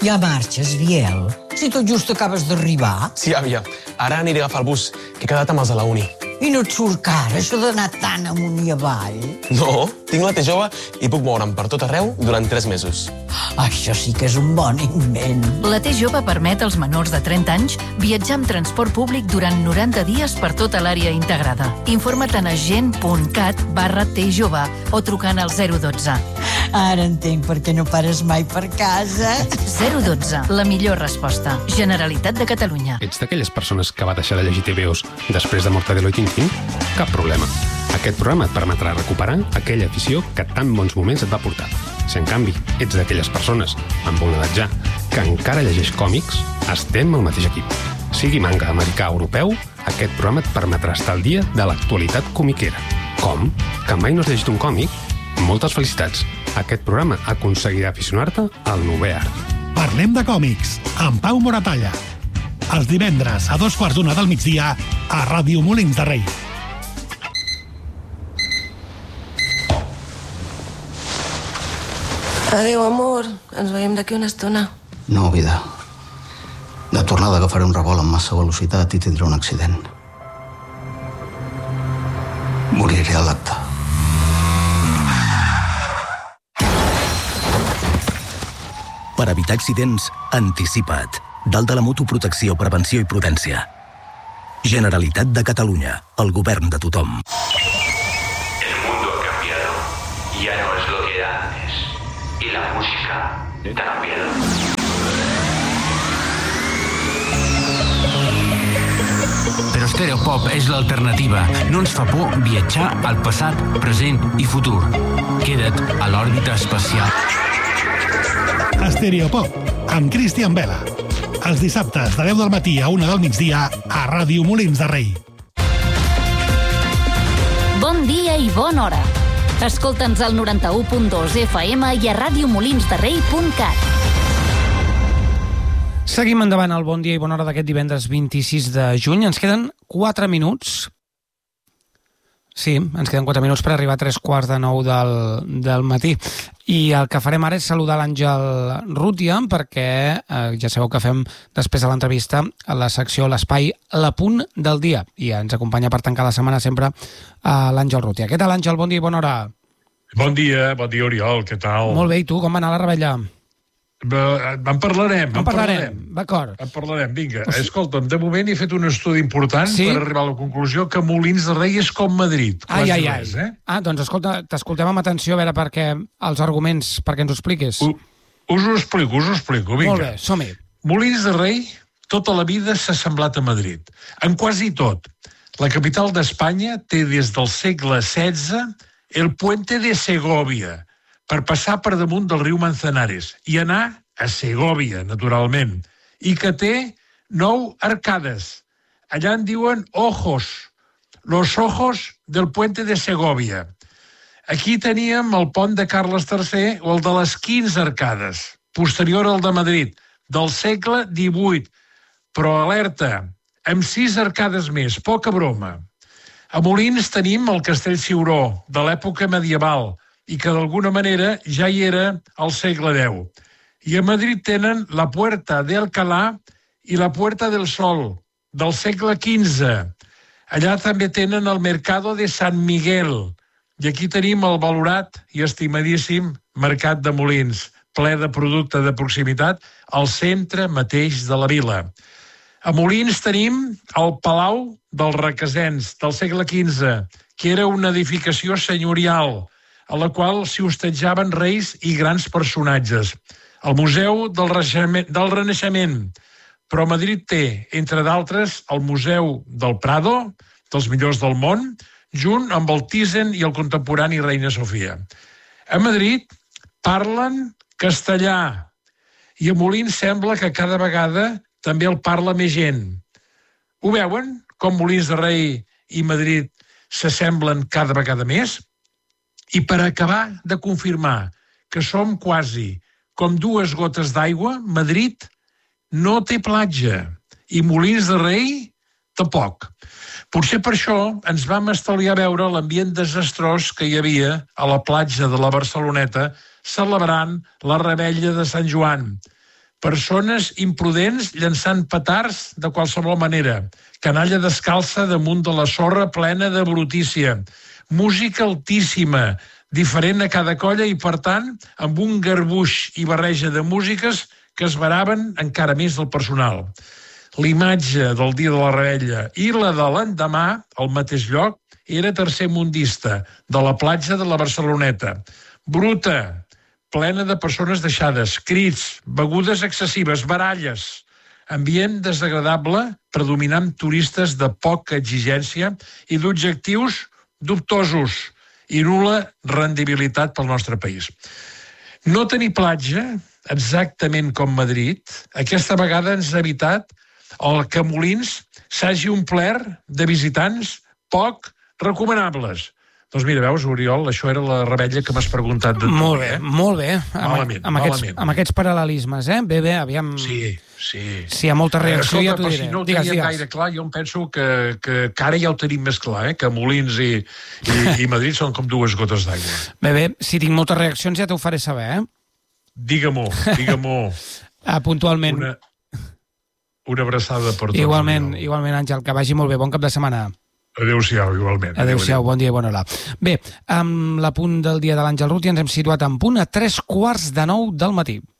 Ja marxes, Biel? Si tot just acabes d'arribar. Sí, àvia. Ara aniré a agafar el bus, que he quedat amb els de la uni. I no et surt car, això d'anar tan amunt i avall? No, tinc la T jove i puc moure'm per tot arreu durant 3 mesos. Això sí que és un bon invent. La T jove permet als menors de 30 anys viatjar amb transport públic durant 90 dies per tota l'àrea integrada. Informa't a agent.cat/tjove o trucant al 012. Ara entenc per què no pares mai per casa. 012, la millor resposta. Generalitat de Catalunya. Ets d'aquelles persones que va deixar de llegir TVOs després de Mortadelo i Tintín? Cap problema. Aquest programa et permetrà recuperar aquella afició que tan bons moments et va portar. Si, en canvi, ets d'aquelles persones, amb una edat ja, que encara llegeix còmics, estem al mateix equip. Sigui manga, americà o europeu, aquest programa et permetrà estar al dia de l'actualitat comiquera. Com? Que mai no has llegit un còmic? Moltes felicitats. Aquest programa aconseguirà aficionar-te al novè art. Parlem de còmics, amb Pau Moratalla. Els divendres a 2:15 del migdia a Ràdio Molins de Rei. Adéu, amor. Ens veiem d'aquí una estona. No, vida. De tornada agafaré un revolt amb massa velocitat i tindré un accident. Moriré a l'acte. Per evitar accidents, anticipa't. Dalt de la moto, protecció, prevenció i prudència. Generalitat de Catalunya, el govern de tothom. El mundo ha cambiado. Ya no es lo que era antes. Y la música también. Però Stereopop és l'alternativa. No ens fa por viatjar al passat, present i futur. Queda't a l'òrbita espacial. Stereopop, amb Cristian Vela. Els dissabtes de 10 del matí a 1 del migdia a Ràdio Molins de Rei. Bon dia i bona hora. Escolta'ns al 91.2 FM i a radiomolinsderrei.cat. Seguim endavant al bon dia i bona hora d'aquest divendres 26 de juny. Ens queden 4 minuts. Sí, ens queden 4 minuts per arribar a 8:45 del matí. I el que farem ara és saludar l'Àngel Rútia, perquè ja sabeu que fem després de l'entrevista a la secció L'Espai, l'Apunt del dia. I ens acompanya per tancar la setmana sempre l'Àngel Rútia. Què tal, Àngel? Bon dia i bona hora. Bon dia, Oriol, què tal? Molt bé, i tu? Com va anar la revetlla? En parlarem. D'acord. En parlarem, vinga. Escolta'm, de moment he fet un estudi important per arribar a la conclusió que Molins de Rei és com Madrid. Ai. Doncs escolta, t'escoltem amb atenció a veure els arguments, perquè ens ho expliquis. Us ho explico, vinga. Molt bé, som-hi. Molins de Rei tota la vida s'ha semblat a Madrid. En quasi tot. La capital d'Espanya té des del segle XVI el Puente de Segovia, per passar per damunt del riu Manzanares i anar a Segòvia, naturalment, i que té 9 arcades. Allà en diuen ojos, los ojos del Puente de Segovia. Aquí teníem el pont de Carles III o el de les 15 arcades, posterior al de Madrid, del segle XVIII. Però alerta, amb 6 arcades més, poca broma. A Molins tenim el Castell Ciuró, de l'època medieval, i que d'alguna manera ja hi era al segle X. I a Madrid tenen la Puerta de Alcalá i la Puerta del Sol, del segle XV. Allà també tenen el Mercado de San Miguel. I aquí tenim el valorat i estimadíssim Mercat de Molins, ple de producte de proximitat, al centre mateix de la vila. A Molins tenim el Palau dels Requesens, del segle XV, que era una edificació senyorial, a la qual s'hi hostatjaven reis i grans personatges. El Museu del Renaixement. Però Madrid té, entre d'altres, el Museu del Prado, dels millors del món, junt amb el Thyssen i el contemporani Reina Sofia. A Madrid parlen castellà i a Molins sembla que cada vegada també el parla més gent. Ho veuen, com Molins de Rei i Madrid s'assemblen cada vegada més? I per acabar de confirmar que som quasi com 2 gotes d'aigua, Madrid no té platja i Molins de Rei tampoc. Potser per això ens vam estalviar veure l'ambient desastrós que hi havia a la platja de la Barceloneta celebrant la revetlla de Sant Joan. persones imprudents llançant petards de qualsevol manera, canalla descalça damunt de la sorra plena de brutícia, música altíssima, diferent a cada colla i, per tant, amb un garbuix i barreja de músiques que es baraven encara més del personal. L'imatge del dia de la revetlla i la de l'endemà, al mateix lloc, era tercermundista, de la platja de la Barceloneta. Bruta, plena de persones deixades, crits, begudes excessives, baralles, ambient desagradable, predominant turistes de poca exigència i d'objectius dubtosos i nul·la rendibilitat pel nostre país. No tenir platja, exactament com Madrid, aquesta vegada ens ha evitat el que Molins s'hagi omplert de visitants poc recomanables. Doncs mira, veus, Oriol, això era la revetlla que m'has preguntat de tu. Molt bé, molt bé. Malament. Amb aquests paral·lelismes, eh? Bé, aviam... Sí. Si hi ha molta reacció, ja t'ho diré. Si no ho teníem gaire clar, jo em penso que ara ja ho tenim més clar, que Molins i Madrid són com dues gotes d'aigua. Bé, si tinc moltes reaccions ja t'ho faré saber, eh? Digue-m'ho. Puntualment. Una abraçada per tots. Igualment, Àngel, que vagi molt bé. Bon cap de setmana. Adéu-siau, igualment. Adéu-siau, bon dia i bona hora. Bé, amb l'apunt del dia de l'Àngel Ruti ens hem situat en punt a 3:15 del matí.